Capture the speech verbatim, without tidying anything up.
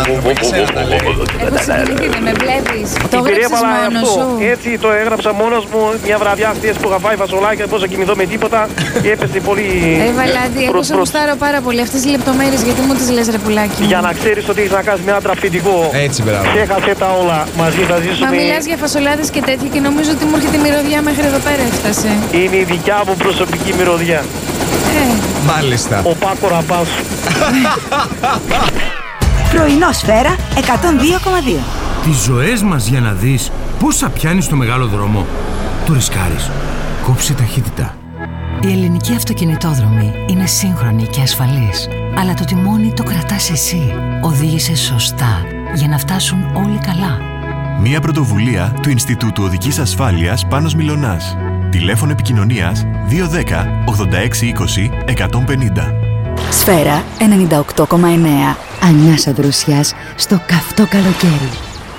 με βλέπεις. Το έγραψες μόνος σου. Έτσι το έγραψα μόνος μου μια βραδιά χθες που είχα φάει φασολάκια, δεν μπορούσα να κοιμηθώ με τίποτα και έπεσε πολύ. Ε, Βαλάντι, εγώ σε γουστάρω πάρα πολύ αυτές τις λεπτομέρειες, γιατί μου τις λες ρε πουλάκι. Για να ξέρεις ότι έχεις να κάνεις με ένα τραυντικό. Έτσι, μπράβο. Ξέχασε τα όλα μαζί, θα ζήσουμε. Μα μιλάς για φασολάδες και τέτοια και νομίζω ότι μου έρχεται η μυρωδιά μέχρι εδώ πέρα έφτασε. Είναι η δικιά μου προσωπική μυρωδιά. Ε. Μάλιστα. Ο Πάκο Ραμπάς. Πρωινό Σφαίρα εκατόν δύο κόμμα δύο. Τις ζωές μας για να δεις πόσα πιάνει στο μεγάλο δρόμο. Το ρισκάρεις. Κόψε ταχύτητα. Η ελληνική αυτοκινητόδρομη είναι σύγχρονη και ασφαλής. Αλλά το τιμόνι το κρατάς εσύ. Οδήγησε σωστά για να φτάσουν όλοι καλά. Μία πρωτοβουλία του Ινστιτούτου Οδικής Ασφάλειας Πάνος Μιλωνάς. Τηλέφωνο επικοινωνίας δύο ένα μηδέν ογδόντα έξι είκοσι εκατόν πενήντα. Σφαίρα ενενήντα οκτώ κόμμα εννέα. Ανάσα δροσιάς στο καυτό καλοκαίρι.